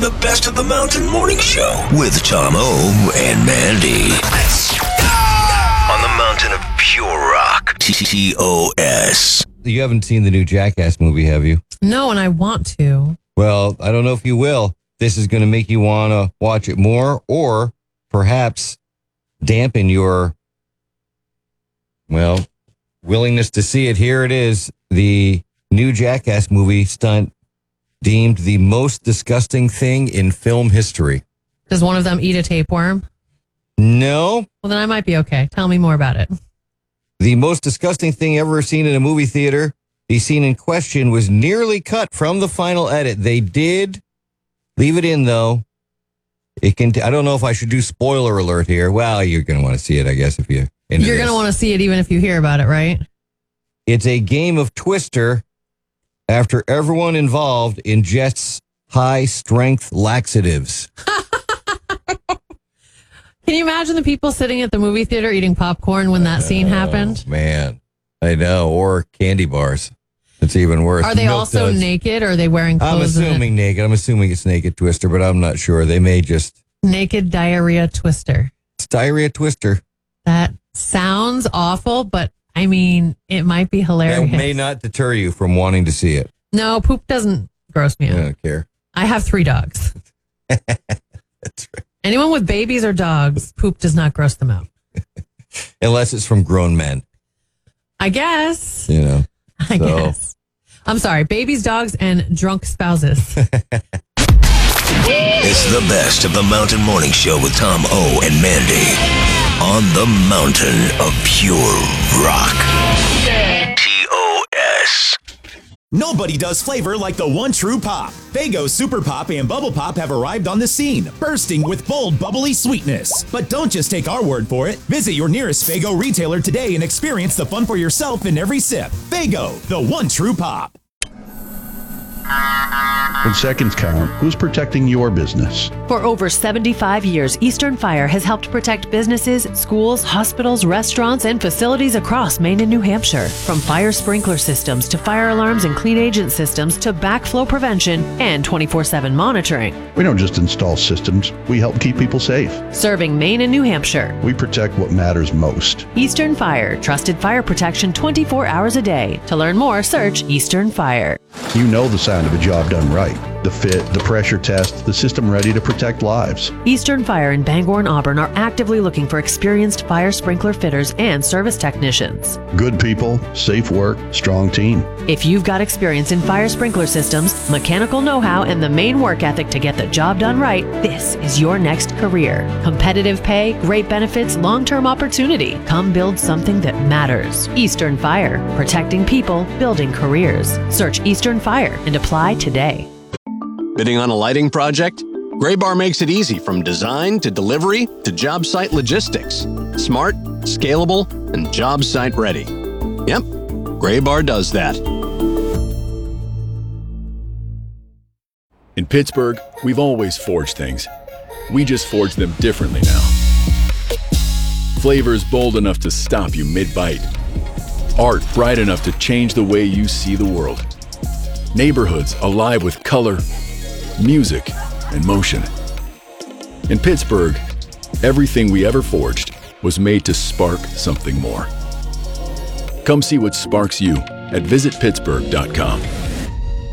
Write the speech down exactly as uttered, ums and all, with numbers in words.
the Best of the Mountain Morning Show with Tom O and Mandy. On the mountain of pure rock. T O S. You haven't seen the new Jackass movie, have you? No, and I want to. Well, I don't know if you will. This is going to make you want to watch it more, or perhaps dampen your, well, willingness to see it. Here it is. The new Jackass movie stunt deemed the most disgusting thing in film history. Does one of them eat a tapeworm? No. Well, then I might be okay. Tell me more about it. The most disgusting thing ever seen in a movie theater. The scene in question was nearly cut from the final edit. They did leave it in, though. It can. I don't know if I should do spoiler alert here. Well, you're going to want to see it, I guess, if you. You're going to want to see it even if you hear about it, right? It's a game of Twister after everyone involved ingests high-strength laxatives. Can you imagine the people sitting at the movie theater eating popcorn when that scene happened? Oh, man. I know. Or candy bars. It's even worse. Are they Milk also duds. naked, or are they wearing I'm clothes? assuming naked. I'm assuming it's naked Twister, but I'm not sure. They may just... Naked diarrhea Twister. It's diarrhea Twister. That sounds awful, but I mean, it might be hilarious. That may not deter you from wanting to see it. No, poop doesn't gross me out. I don't care. I have three dogs. That's right. Anyone with babies or dogs, poop does not gross them out. Unless it's from grown men. I guess. You know. I so. guess. I'm sorry. Babies, dogs, and drunk spouses. It's the Best of the Mountain Morning Show with Tom O and Mandy. On the mountain of pure rock. T O S. Nobody does flavor like the one true pop. Faygo Super Pop and Bubble Pop have arrived on the scene, bursting with bold, bubbly sweetness. But don't just take our word for it. Visit your nearest Faygo retailer today and experience the fun for yourself in every sip. Faygo, the one true pop. When seconds count, who's protecting your business? For over seventy-five years, Eastern Fire has helped protect businesses, schools, hospitals, restaurants, and facilities across Maine and New Hampshire. From fire sprinkler systems to fire alarms and clean agent systems to backflow prevention and twenty-four seven monitoring. We don't just install systems, we help keep people safe. Serving Maine and New Hampshire. We protect what matters most. Eastern Fire, trusted fire protection twenty-four hours a day. To learn more, search Eastern Fire. You know the sound of a job done right. The fit, the pressure test, the system ready to protect lives. Eastern Fire in Bangor and Auburn are actively looking for experienced fire sprinkler fitters and service technicians. Good people, safe work, strong team. If you've got experience in fire sprinkler systems, mechanical know-how, and the main work ethic to get the job done right, this is your next career. Competitive pay, great benefits, long-term opportunity. Come build something that matters. Eastern Fire, protecting people, building careers. Search Eastern Fire and apply today. Bidding on a lighting project? Graybar makes it easy from design to delivery to job site logistics. Smart, scalable, and job site ready. Yep, Graybar does that. In Pittsburgh, we've always forged things. We just forge them differently now. Flavors bold enough to stop you mid-bite. Art bright enough to change the way you see the world. Neighborhoods alive with color, music, and motion. In Pittsburgh, everything we ever forged was made to spark something more. Come see what sparks you at visit pittsburgh dot com.